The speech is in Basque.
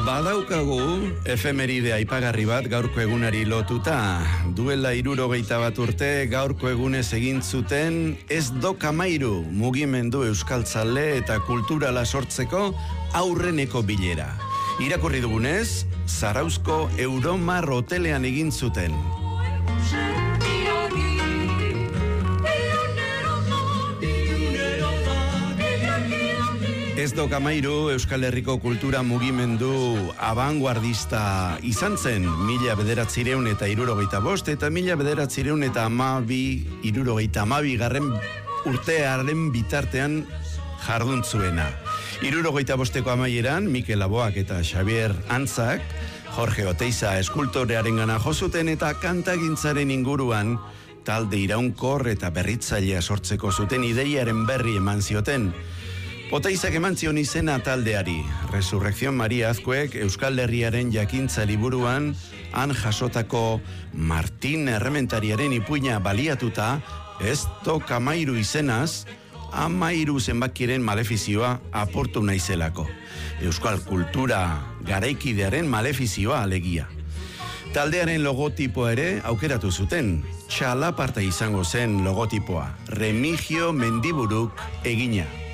Badaukagu efemeride aipagarri bat gaurko egunari lotuta. Duela 61 urte gaurko egunez egin zuten Ez Dok Amairu mugimendu euskaltzale eta kulturala sortzeko aurreneko bilera. Irakurri dugunez, Zarauzko Euromar hotelean egin zuten. Ez Dok Amairu Euskal Herriko kultura mugimendu abanguardista izan zen 1965 eta 1972 garren urtearen bitartean jardun zuena. 65ko amaieran Mikel Laboak eta Xavier Antzak Jorge Oteiza eskultorearen gana jozuten eta kantagintzaren inguruan talde iraunkor eta berritzailea sortzeko zuten ideiaren berri eman zioten. Oteizak eman zion izena taldeari. Resurrección Maria Azkuek Euskal Herriaren jakintza liburuan han jasotako Martin Errementariaren ipuina baliatuta Ez Dok Amairu izenaz, amairu zenbakiren malefizioa aportu naizelako. Euskal kultura garaikidearen malefizioa alegia. Taldearen logotipoa ere aukeratu zuten. Txalaparta izango zen logotipoa. Remigio Mendiburuk egina.